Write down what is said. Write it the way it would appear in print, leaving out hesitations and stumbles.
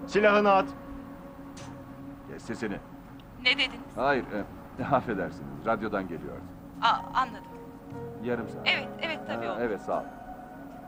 Silahını at. Kes sesini. Ne dediniz? Hayır, affedersiniz. Radyodan geliyordu. Anladım. Yarım saat. Evet tabii olur. Evet, sağ ol.